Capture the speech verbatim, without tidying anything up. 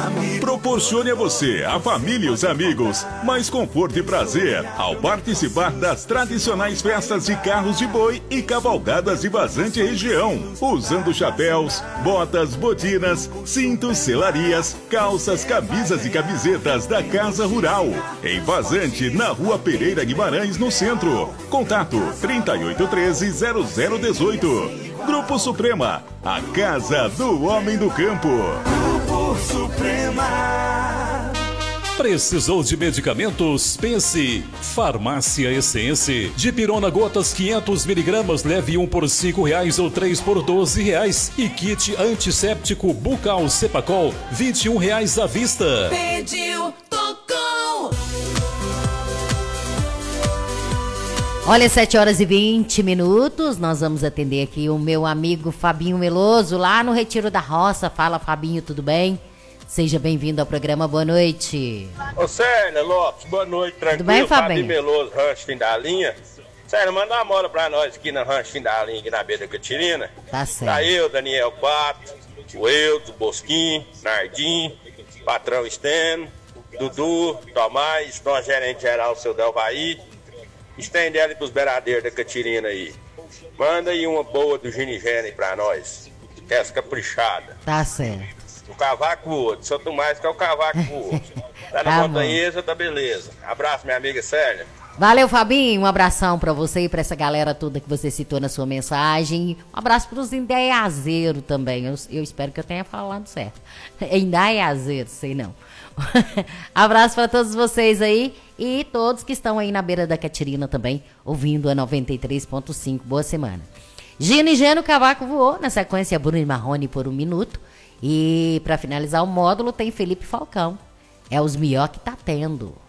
Proporcione a você, a família e os amigos mais conforto e prazer ao participar das tradicionais festas de carros de boi e cavalgadas de Vazante região, usando chapéus, botas, botinas, cintos, selarias, calças, camisas e camisetas da Casa Rural. Em Vazante, na Rua Pereira Guimarães, no centro. Contato trinta e oito treze, zero zero dezoito. Grupo Suprema, a casa do homem do campo. Grupo Suprema. Precisou de medicamentos? Pense. Farmácia Essência. Dipirona gotas quinhentos miligramas, leve um por cinco reais ou três por doze reais. E kit antisséptico bucal Cepacol, vinte e um reais à vista. Pediu, tocou. Olha, sete horas e vinte minutos, nós vamos atender aqui o meu amigo Fabinho Meloso, lá no Retiro da Roça. Fala, Fabinho, tudo bem? Seja bem-vindo ao programa, boa noite. Ô, Célia Lopes, boa noite, tranquilo. Tudo bem, Fabinho? Fabinho Meloso, Rancho Fim da Linha. Célia, manda uma mola pra nós aqui na Rancho Fim da Linha, aqui na beira da Catirina. Tá certo. Tá eu, Daniel Pato, o Eudo, o Bosquim, Nardim, patrão Esteno, Dudu, Tomás, Tom Gerente Geral, seu Delvaí. Estende ela pros beiradeiros da Catirina aí. Manda aí uma boa do Ginigene pra nós. Essa caprichada. Tá certo. O cavaco voa, só tu mais que é o cavaco voa. Tá na Tá montanhesa, tá beleza. Abraço, minha amiga Célia. Valeu, Fabinho. Um abração pra você e pra essa galera toda que você citou na sua mensagem. Um abraço pros Indaiazeiros também. Eu, eu espero que eu tenha falado certo. Indaiazeiros, sei não. Abraço pra todos vocês aí e todos que estão aí na beira da Catirina também, ouvindo a noventa e três ponto cinco. Boa semana. Gino e Geno, o cavaco voou. Na sequência, Bruno e Marrone por um minuto. E pra finalizar o módulo tem Felipe Falcão. É os melhor que tá tendo.